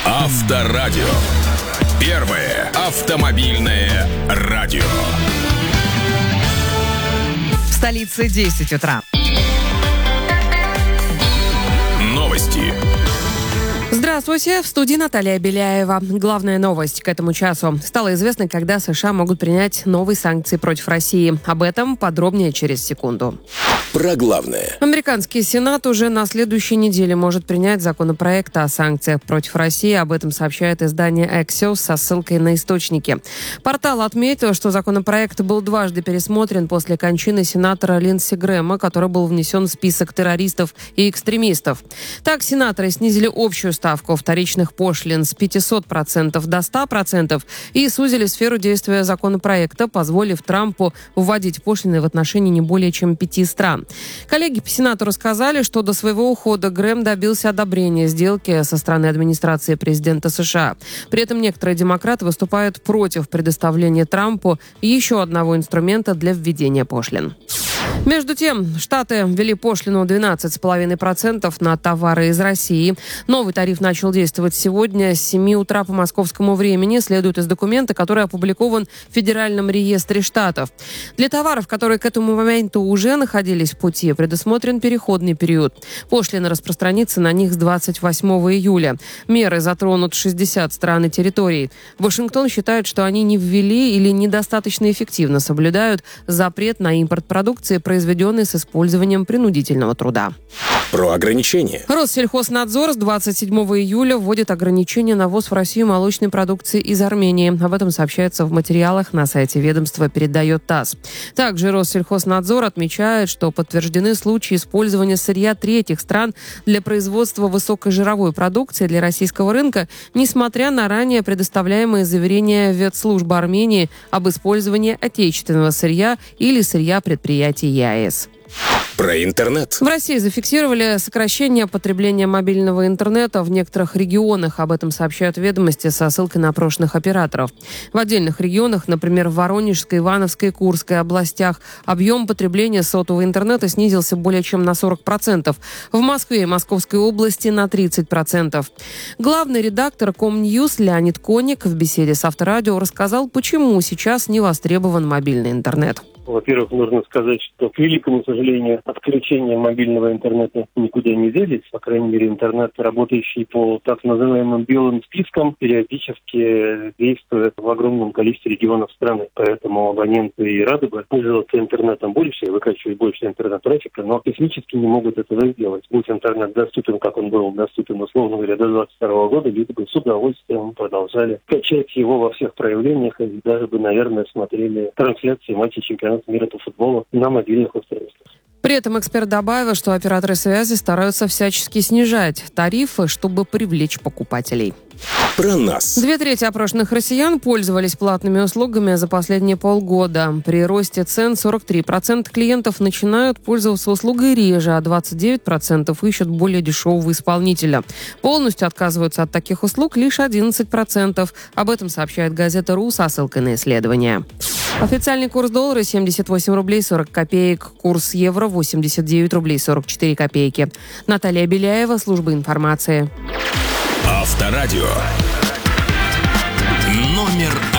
Авторадио. Первое автомобильное радио. В столице 10 утра. Новости. Здравствуйте, в студии Наталья Беляева. Главная новость к этому часу. Стало известно, когда США могут принять новые санкции против России. Об этом подробнее через секунду. Про главное. Американский Сенат уже на следующей неделе может принять законопроект о санкциях против России. Об этом сообщает издание Axios со ссылкой на источники. Портал отметил, что законопроект был дважды пересмотрен после кончины сенатора Линдси Грэма, который был внесен в список террористов и экстремистов. Так, сенаторы снизили общую ставку вторичных пошлин с 500% до 100% и сузили сферу действия законопроекта, позволив Трампу вводить пошлины в отношении не более чем 5 стран. Коллеги по Сенату рассказали, что до своего ухода Грэм добился одобрения сделки со стороны администрации президента США. При этом некоторые демократы выступают против предоставления Трампу еще одного инструмента для введения пошлин. Между тем, Штаты ввели пошлину 12,5% на товары из России. Новый тариф начал действовать сегодня с 7 утра по московскому времени, следует из документа, который опубликован в Федеральном реестре штатов. Для товаров, которые к этому моменту уже находились в пути, предусмотрен переходный период. Пошлина распространится на них с 28 июля. Меры затронут 60 стран и территорий. Вашингтон считает, что они не ввели или недостаточно эффективно соблюдают запрет на импорт продукции, произведенный с использованием принудительного труда. Про ограничения. Россельхознадзор с 27 июля вводит ограничения на ввоз в Россию молочной продукции из Армении. Об этом сообщается в материалах на сайте ведомства, передает ТАСС. Также Россельхознадзор отмечает, что подтверждены случаи использования сырья третьих стран для производства высокожировой продукции для российского рынка, несмотря на ранее предоставляемые заверения ветслужбы Армении об использовании отечественного сырья или сырья предприятий ЕАЭС. Про интернет. В России зафиксировали сокращение потребления мобильного интернета в некоторых регионах. Об этом сообщают ведомости со ссылкой на опрошенных операторов. В отдельных регионах, например, в Воронежской, Ивановской и Курской областях, объем потребления сотового интернета снизился более чем на 40%. В Москве и Московской области на 30%. Главный редактор Комньюз Леонид Коник в беседе с Авторадио рассказал, почему сейчас не востребован мобильный интернет. Во-первых, нужно сказать, что, к великому сожалению, отключение мобильного интернета никуда не делись. По крайней мере, интернет, работающий по так называемым белым спискам, периодически действует в огромном количестве регионов страны. Поэтому абоненты и рады бы пользоваться интернетом больше, выкачивать больше интернет-трафика, но технически не могут этого сделать. Будь интернет доступен, как он был доступен, условно говоря, до 2022 года, люди бы с удовольствием продолжали качать его во всех проявлениях и даже бы, наверное, смотрели трансляции матчей чемпионата мира по футболу на мобильных устройствах. При этом эксперт добавил, что операторы связи стараются всячески снижать тарифы, чтобы привлечь покупателей. Про нас. 2/3 опрошенных россиян пользовались платными услугами за последние полгода. При росте цен 43% клиентов начинают пользоваться услугой реже, а 29% ищут более дешевого исполнителя. Полностью отказываются от таких услуг лишь 11%. Об этом сообщает газета «РУ» со ссылкой на исследование. Официальный курс доллара 78 рублей 40 копеек. Курс евро 89 рублей 44 копейки. Наталья Беляева, служба информации. Авторадио. Номер